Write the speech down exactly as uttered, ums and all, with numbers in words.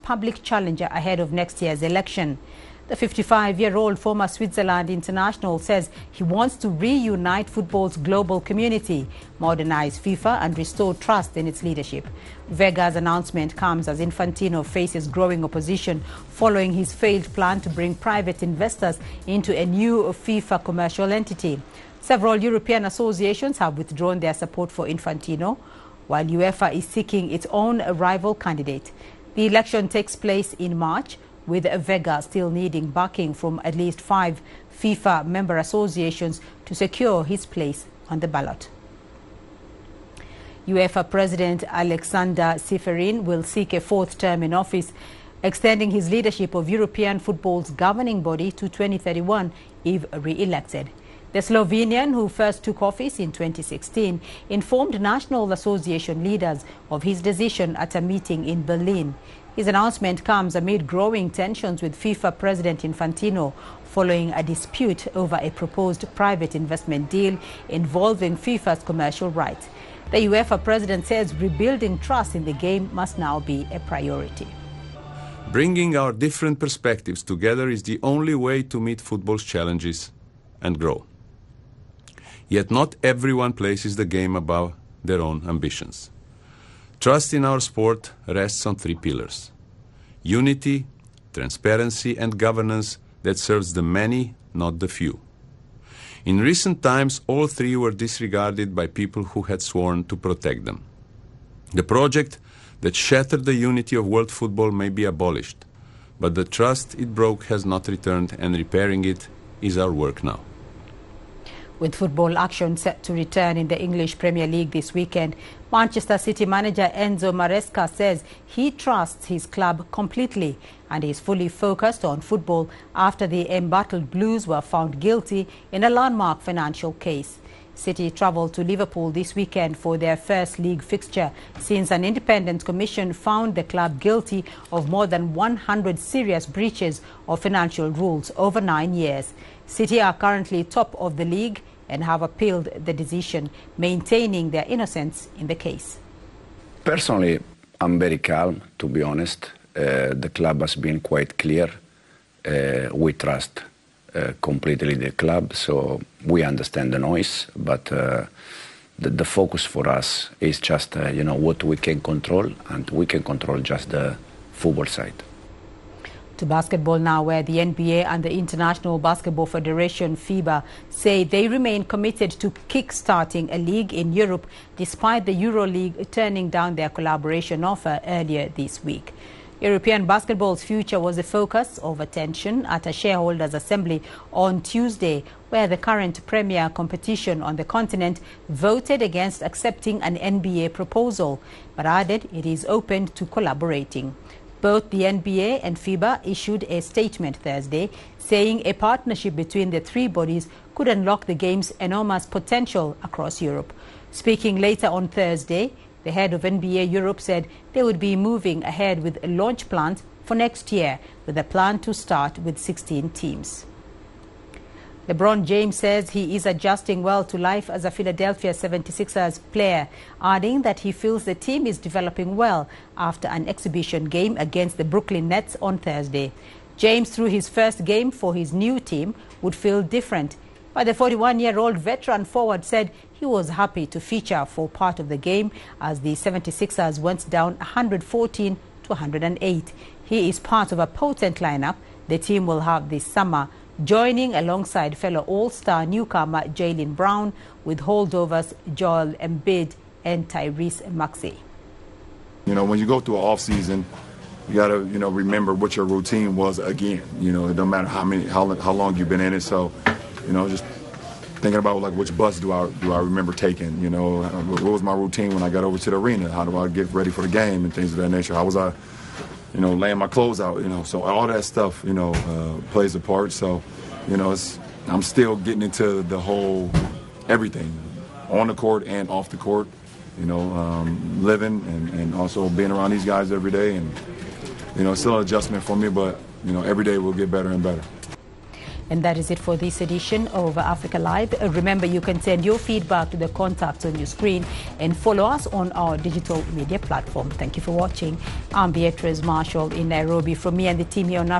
public challenger ahead of next year's election. The fifty-five-year-old former Switzerland international says he wants to reunite football's global community, modernize FIFA and restore trust in its leadership. Vega's announcement comes as Infantino faces growing opposition following his failed plan to bring private investors into a new FIFA commercial entity. Several European associations have withdrawn their support for Infantino, while UEFA is seeking its own rival candidate. The election takes place in March, with Vega still needing backing from at least five FIFA member associations to secure his place on the ballot. UEFA President Alexander Ceferin will seek a fourth term in office, extending his leadership of European football's governing body to twenty thirty-one if re-elected. The Slovenian, who first took office in twenty sixteen, informed National Association leaders of his decision at a meeting in Berlin. His announcement comes amid growing tensions with FIFA President Infantino following a dispute over a proposed private investment deal involving FIFA's commercial rights. The UEFA president says rebuilding trust in the game must now be a priority. Bringing our different perspectives together is the only way to meet football's challenges and grow. Yet not everyone places the game above their own ambitions. Trust in our sport rests on three pillars: unity, transparency and governance that serves the many, not the few. In recent times, all three were disregarded by people who had sworn to protect them. The project that shattered the unity of world football may be abolished, but the trust it broke has not returned, and repairing it is our work now. With football action set to return in the English Premier League this weekend, Manchester City manager Enzo Maresca says he trusts his club completely and is fully focused on football after the embattled Blues were found guilty in a landmark financial case. City travelled to Liverpool this weekend for their first league fixture since an independent commission found the club guilty of more than one hundred serious breaches of financial rules over nine years. City are currently top of the league and have appealed the decision, maintaining their innocence in the case. Personally, I'm very calm, to be honest. Uh, the club has been quite clear. Uh, we trust uh, completely the club, so we understand the noise, but uh, the, the focus for us is just, uh, you know, what we can control, and we can control just the football side. To basketball now, where the N B A and the International Basketball Federation FIBA say they remain committed to kick-starting a league in Europe despite the EuroLeague turning down their collaboration offer earlier this week. European basketball's future was the focus of attention at a shareholders' assembly on Tuesday, where the current premier competition on the continent voted against accepting an N B A proposal, but added it is open to collaborating. Both the N B A and FIBA issued a statement Thursday saying a partnership between the three bodies could unlock the game's enormous potential across Europe. Speaking later on Thursday, the head of N B A Europe said they would be moving ahead with launch plans for next year, with a plan to start with sixteen teams. LeBron James says he is adjusting well to life as a Philadelphia seventy-sixers player, adding that he feels the team is developing well after an exhibition game against the Brooklyn Nets on Thursday. James, through his first game for his new team, would feel different, but the forty-one-year-old veteran forward said he was happy to feature for part of the game as the seventy-sixers went down one hundred fourteen to one hundred eight. He is part of a potent lineup the team will have this summer, joining alongside fellow All-Star newcomer Jaylen Brown, with holdovers Joel Embiid and Tyrese Maxey. You know, when you go through an off-season, you got to, you know, remember what your routine was again. You know, it don't matter how many, how, how long you've been in it. So, you know, just thinking about, like, which bus do I do I remember taking? You know, what was my routine when I got over to the arena? How do I get ready for the game and things of that nature? How was I, you know, laying my clothes out? You know, so all that stuff, you know, uh, plays a part. So, you know, it's, I'm still getting into the whole everything, on the court and off the court. You know, um, living and, and also being around these guys every day, and you know, it's still an adjustment for me, but you know, every day we'll get better and better. And that is it for this edition of Africa Live. Uh, remember, you can send your feedback to the contacts on your screen and follow us on our digital media platform. Thank you for watching. I'm Beatrice Marshall in Nairobi. From me and the team here on Africa